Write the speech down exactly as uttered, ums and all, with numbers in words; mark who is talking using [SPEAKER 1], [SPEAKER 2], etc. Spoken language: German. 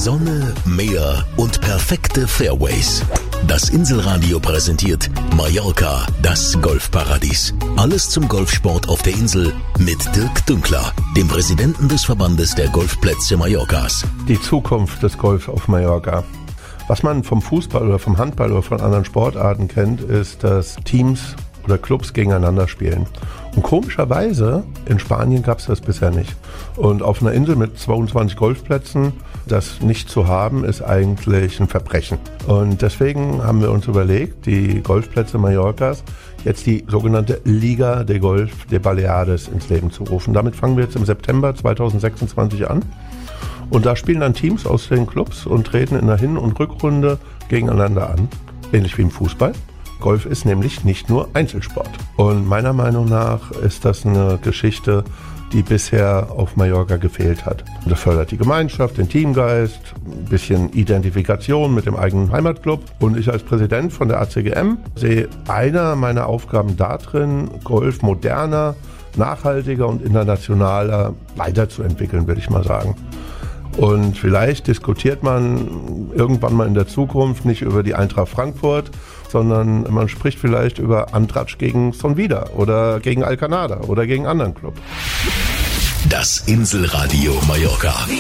[SPEAKER 1] Sonne, Meer und perfekte Fairways. Das Inselradio präsentiert Mallorca, das Golfparadies. Alles zum Golfsport auf der Insel mit Dirk Dünkler, dem Präsidenten des Verbandes der Golfplätze Mallorcas.
[SPEAKER 2] Die Zukunft des Golf auf Mallorca. Was man vom Fußball oder vom Handball oder von anderen Sportarten kennt, ist, dass Teams oder Clubs gegeneinander spielen. Und komischerweise, in Spanien gab es das bisher nicht. Und auf einer Insel mit zweiundzwanzig Golfplätzen, das nicht zu haben, ist eigentlich ein Verbrechen. Und deswegen haben wir uns überlegt, die Golfplätze Mallorcas jetzt die sogenannte Liga de Golf de Baleares ins Leben zu rufen. Damit fangen wir jetzt im September zweitausendsechsundzwanzig an. Und da spielen dann Teams aus den Clubs und treten in der Hin- und Rückrunde gegeneinander an, ähnlich wie im Fußball. Golf ist nämlich nicht nur Einzelsport. Und meiner Meinung nach ist das eine Geschichte, die bisher auf Mallorca gefehlt hat. Das fördert die Gemeinschaft, den Teamgeist, ein bisschen Identifikation mit dem eigenen Heimatclub. Und ich als Präsident von der A C G M sehe einer meiner Aufgaben darin, Golf moderner, nachhaltiger und internationaler weiterzuentwickeln, würde ich mal sagen. Und vielleicht diskutiert man irgendwann mal in der Zukunft nicht über die Eintracht Frankfurt, sondern man spricht vielleicht über Andratsch gegen Sonvida oder gegen Alcanada oder gegen einen anderen Club.
[SPEAKER 1] Das Inselradio Mallorca.